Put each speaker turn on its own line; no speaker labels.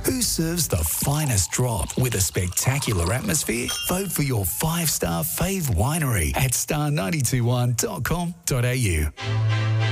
Who serves the finest drop with a spectacular atmosphere? Vote for your 5-star fave winery at star921.com.au.